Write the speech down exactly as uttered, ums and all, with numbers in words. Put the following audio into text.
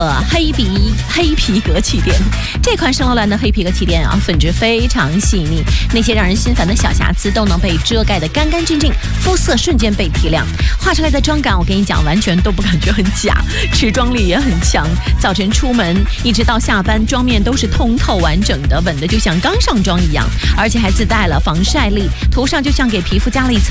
呃，黑皮黑皮革气垫，这款圣罗兰的黑皮革气垫啊，粉质非常细腻，那些让人心烦的小瑕疵都能被遮盖得干干净净，肤色瞬间被提亮，画出来的妆感，我跟你讲，完全都不感觉很假，持妆力也很强。早晨出门一直到下班，妆面都是通透完整的，稳的就像刚上妆一样，而且还自带了防晒力，涂上就像给皮肤加了一层